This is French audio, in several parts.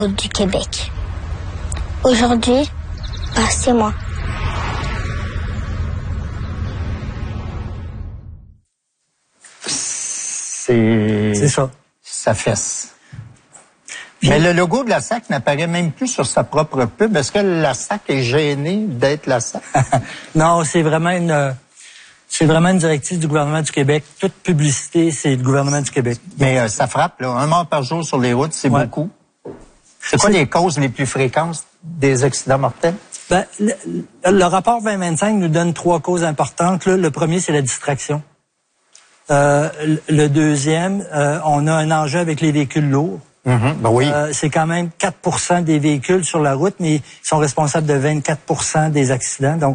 du Québec. Aujourd'hui, c'est moi. C'est ça. Ça fesse. Mais le logo de la SAC n'apparaît même plus sur sa propre pub. Est-ce que la SAC est gênée d'être la SAC? Non, c'est vraiment une directive du gouvernement du Québec. Toute publicité, c'est le gouvernement du Québec. Mais ça frappe, là. 1 mort par jour sur les routes, c'est beaucoup. C'est quoi les causes les plus fréquentes des accidents mortels? Ben, le rapport 2025 nous donne 3 causes importantes. Là, le premier, c'est la distraction. Le deuxième, on a un enjeu avec les véhicules lourds. Ben oui. C'est quand même 4% des véhicules sur la route, mais ils sont responsables de 24% des accidents. Donc,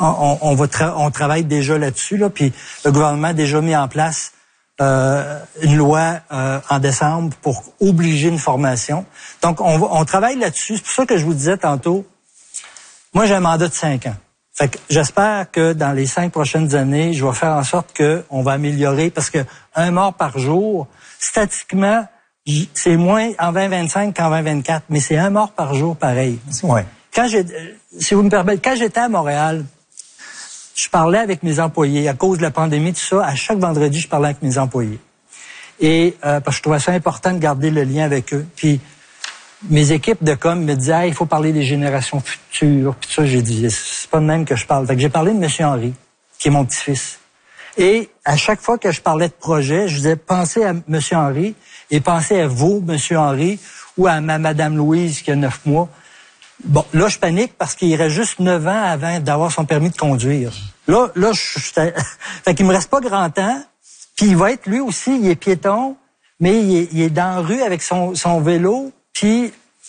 on travaille déjà là-dessus, là, puis le gouvernement a déjà mis en place une loi en décembre pour obliger une formation. Donc, on travaille là-dessus. C'est pour ça que je vous disais tantôt, moi, j'ai un mandat de 5 ans. Fait que j'espère que dans les 5 prochaines années, je vais faire en sorte qu'on va améliorer, parce que 1 mort par jour, statistiquement, c'est moins en 2025 qu'en 2024, mais c'est 1 mort par jour pareil. Ouais. Si vous me permettez, quand j'étais à Montréal, je parlais avec mes employés. À cause de la pandémie, tout ça, à chaque vendredi, je parlais avec mes employés. Et parce que je trouvais ça important de garder le lien avec eux. Puis mes équipes de com me disaient, hey, il faut parler des générations futures. Puis ça, j'ai dit, c'est pas de même que je parle. Fait que j'ai parlé de M. Henry, qui est mon petit-fils. Et à chaque fois que je parlais de projet, je disais, pensez à M. Henry et pensez à vous, M. Henry, ou à Mme Louise, qui a 9 mois. Bon, là, je panique parce qu'il reste juste 9 ans avant d'avoir son permis de conduire. Là, fait qu'il me reste pas grand temps. Puis il va être, lui aussi, il est piéton, mais il est dans la rue avec son vélo. Puis,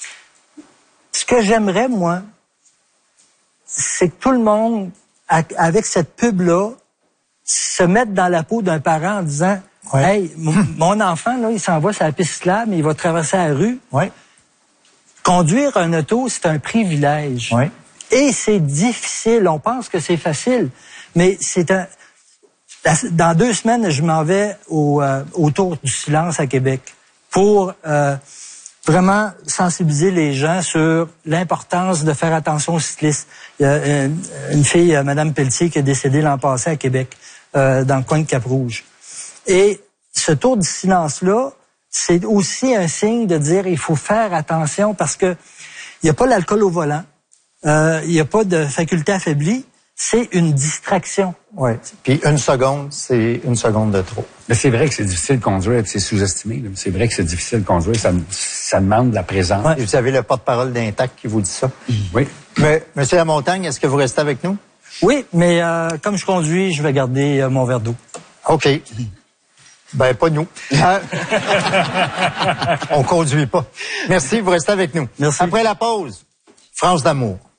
ce que j'aimerais, moi, c'est que tout le monde, avec cette pub-là, se mette dans la peau d'un parent en disant, hey, mon enfant, là, il s'en va sur la piste cyclable, mais il va traverser la rue. Ouais. Conduire un auto, c'est un privilège. Ouais. Et c'est difficile. On pense que c'est facile, mais dans 2 semaines, je m'en vais au Tour du silence à Québec pour vraiment sensibiliser les gens sur l'importance de faire attention aux cyclistes. Il y a une fille, Mme Pelletier, qui est décédée l'an passé à Québec, dans le coin de Cap-Rouge. Et ce Tour du silence-là, c'est aussi un signe de dire il faut faire attention parce que il n'y a pas l'alcool au volant, il n'y a pas de faculté affaiblie, c'est une distraction. Oui. Puis 1 seconde, c'est 1 seconde de trop. Mais c'est vrai que c'est difficile de conduire, c'est sous-estimé. Là. C'est vrai que c'est difficile de conduire, ça demande de la présence. Ouais. Et vous avez le porte-parole d'Intact qui vous dit ça. Oui. Mais, Monsieur Lamontagne, est-ce que vous restez avec nous? Oui, mais comme je conduis, je vais garder mon verre d'eau. OK. Ben, pas nous. On conduit pas. Merci, vous restez avec nous. Merci. Après la pause, France d'amour.